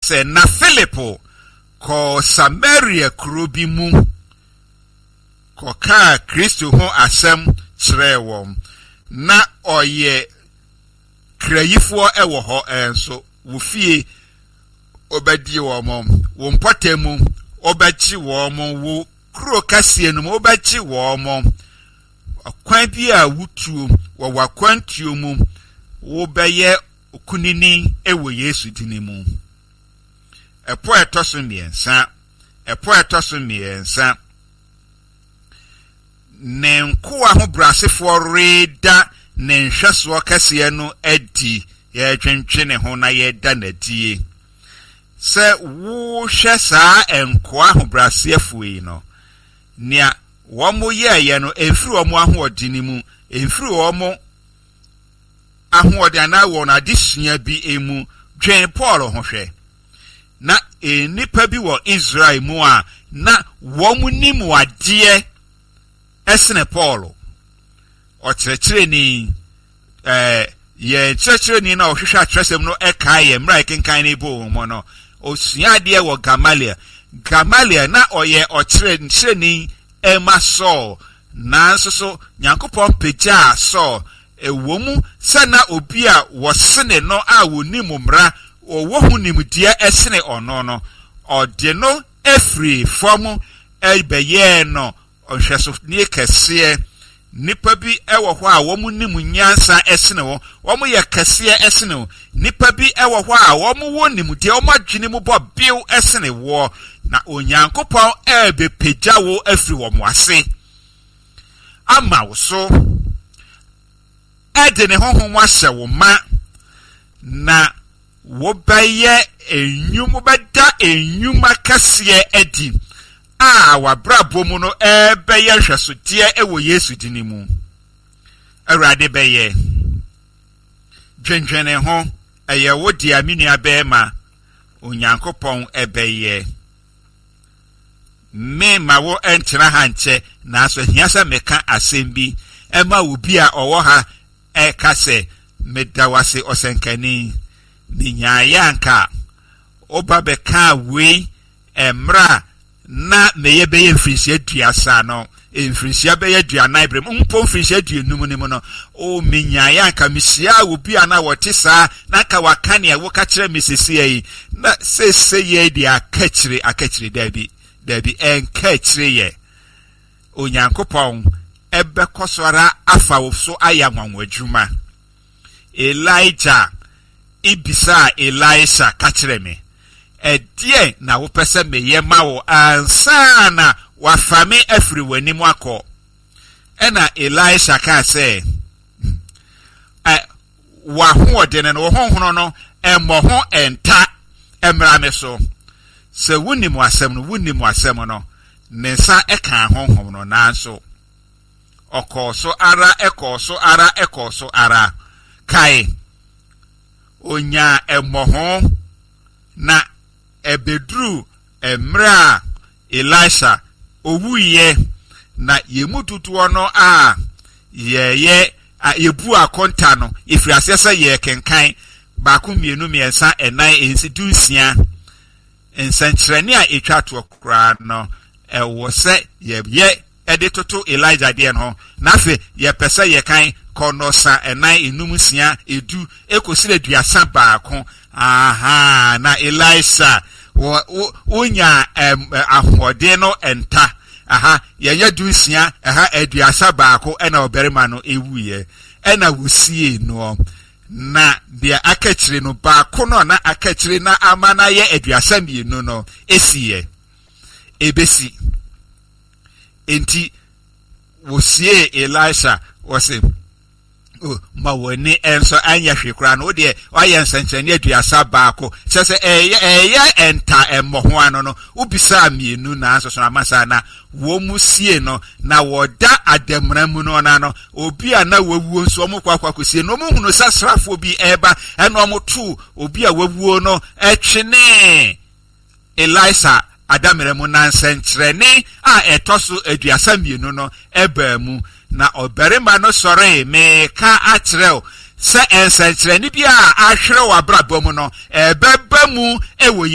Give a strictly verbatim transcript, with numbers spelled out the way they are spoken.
se na Philipo ko Samaria kurobi mu ko ka Kristo ho asem kyerɛ wɔn na ɔyɛ krayifo ɛwɔ hɔ enso wo fie obadi wɔn wo mpɔtɛ mu obɛkyi wɔn wo kuro kasie no mu obɛkyi wɔn akwan bi a wutuo wɔ wakwantuo mu wo bɛyɛ kunini ewo Yesu dini mu epo etoso miensa epo etoso miensa ne nko aho brasefo reda ne nhweso kase no adi ye twentwe ne ho na ye da na die se wo hwe saa enko aho brasefo yi no nia wo mo ye ye no emfiri wo mo aho odini mu emfiri wo mo aho odi na wo na adesua bi emu dwen Paul ho hwe na enipa bi wo Israel mu a na wo mu nim wade esene Paul o kyerɛkyerɛ ni eh ye kyerɛkyerɛ ni na ohwehwɛ atresem no eka ye mra kenkan ne bo mo no osua de wo Gamaliel Gamaliel na oye o kyerɛ ni ema so na nso so Nyankopɔn pagya so ewo mu sana obi a wosene no a woni mumra owo hu nimdia esene ono no ode no efri fomu ebeye no ohweso ni kase nipa bi ewo ho a wo mu nimu nyansa esene wo wo mu ye kase esene wo nipa bi ewo ho a wo mu wo nimdia wo madwene mu bo biu esene wo na Onyankopɔn ebe pagya wo efri wo mo ase ama wo so ede ne honhom ahyɛ wo ma na wo bɛyɛ enyum bɛda enyum akɛseɛ adi a wabrabɔ mu no ɛbɛyɛ hwɛsodeɛ ɛwɔ Yesu dini mu Awurade bɛyɛ dwendwene ho ɛyɛ wo di aminia bɛɛma Onyankopɔn ɛbɛyɛ me ma wo ɛntena ha nkyɛ na so hia sɛ meka asɛm bi ɛma wo bi a ɔwɔ ha eka se medawase osenkani minyayanka oba beka we emra na meye beye mfirisia duasa no mfirisia beye duana ibrem mpo mfirisia duanum ni mu no o minyayanka misia obi ana wote saa na ka wakane a wo ka kire mesisi yi na sese ye dia akachire akachire dabi dabi enkachire ye Onyankopɔn ebe koswara afa wofso aya nwanwadwuma Elijah ibisa Elisha kachire me edie na wo pese meye ma wo ansa na wafame afiri wani mu akọ ena Elisha ka se eh wa ho odene no honhono no emmo ho enta emra me so se wuni mu asem no wuni mu asem no nensa eka honhom no nanso okoso ara ekoso ara ekoso ara kai onya emoho na ebedru emra Elisha owuye na yemututu ono a yeye yebu akonta no ifiri asesa ye kenkan ba ku mienu miensa enan ensi dunsia ensankyerene a etwa to kra no ewo se ye ye ede toto Elijah de no na fe ye pese ye kan konosa enan enumsia edu ekosire duasa baako aha na Elisha wonya ahode no enta aha ye nya dunsia aha aduasa baako ena oberima no ewuye ena wusie no na dia akachire no baako no na akachire na amana ye aduasa mienu no esiye ebesi enti wosie Elisha wose oh ma woni enso anya hwekura no de wayɛ nsankyerɛne aduasa baako kyerɛ eye eye enta emmoho ano no ubisa mienu na nso so amasa na wo musie no na woda adamra mu no na no obi a na wawuo nso omo kwakwa kosie no mo hunu sasrafo bi eba ɛna omo tu obi a wawuo no ɛtwene Elisha adamre mu na nsankyerɛne a etoso aduasa mienu no eba mu na oberima no sore me ka atrel se ensankyerɛne bi a ahwere wa brabɔ mu no ebeba mu ewo